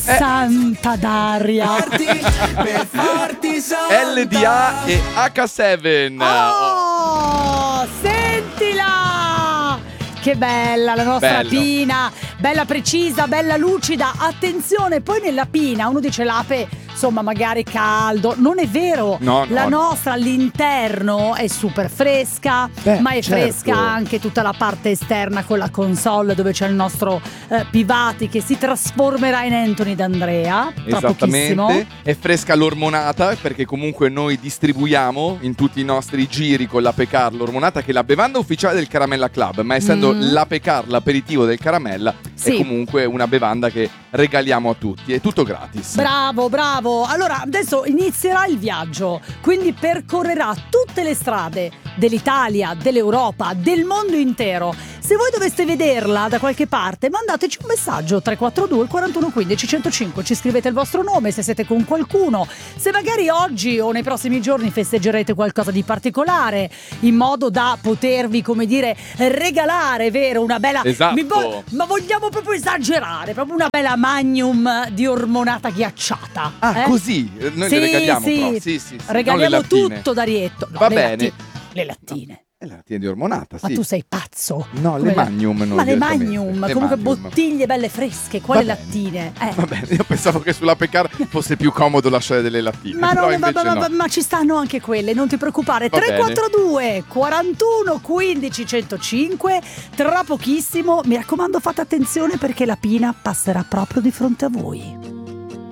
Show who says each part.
Speaker 1: Santa Daria.
Speaker 2: Per farti saltare.
Speaker 3: LDA e H7.
Speaker 1: Oh, sentila! Che bella la nostra
Speaker 3: Bello.
Speaker 1: pina, bella precisa, bella lucida. Attenzione, poi nella pina uno dice l'ape, insomma, magari caldo. Non è vero.
Speaker 3: No,
Speaker 1: la
Speaker 3: no.
Speaker 1: nostra all'interno è super fresca,
Speaker 3: Beh,
Speaker 1: ma è
Speaker 3: certo.
Speaker 1: fresca anche tutta la parte esterna con la console dove c'è il nostro Pivati che si trasformerà in Anthony D'Andrea tra pochissimo.
Speaker 3: Esattamente, è fresca l'ormonata perché comunque noi distribuiamo in tutti i nostri giri con la Pecar l'ormonata, che è la bevanda ufficiale del Caramella Club, ma essendo la Pecar l'aperitivo del Caramella
Speaker 1: Sì.
Speaker 3: è comunque una bevanda che regaliamo a tutti, è tutto gratis.
Speaker 1: Bravo, bravo. Allora, adesso inizierà il viaggio, quindi percorrerà tutte le strade dell'Italia, dell'Europa, del mondo intero. Se voi doveste vederla da qualche parte, mandateci un messaggio 342 41 15 105, ci scrivete il vostro nome se siete con qualcuno, se magari oggi o nei prossimi giorni festeggerete qualcosa di particolare, in modo da potervi, come dire, regalare, vero, una bella...
Speaker 3: Esatto.
Speaker 1: Ma vogliamo proprio esagerare, proprio una bella magnum di ormonata ghiacciata.
Speaker 3: Così? Noi le regaliamo però. Sì.
Speaker 1: Regaliamo
Speaker 3: non le lattine.
Speaker 1: tutto D'Arietto. No,
Speaker 3: Va
Speaker 1: le
Speaker 3: bene.
Speaker 1: Le lattine.
Speaker 3: È la lattina di ormonata, sì.
Speaker 1: Ma tu sei pazzo.
Speaker 3: No, le Magnum non
Speaker 1: Ma le
Speaker 3: direttamente.
Speaker 1: Magnum,
Speaker 3: Le
Speaker 1: comunque
Speaker 3: Magnum.
Speaker 1: bottiglie belle fresche, quali
Speaker 3: Va bene.
Speaker 1: lattine?
Speaker 3: Va bene, io pensavo che sulla Pecar fosse più comodo lasciare delle lattine.
Speaker 1: Ma,
Speaker 3: però
Speaker 1: no,
Speaker 3: invece no.
Speaker 1: ma ci stanno anche quelle, non ti preoccupare.
Speaker 3: Va
Speaker 1: 342 41 15 105. Tra pochissimo, mi raccomando, fate attenzione perché la pina passerà proprio di fronte a voi.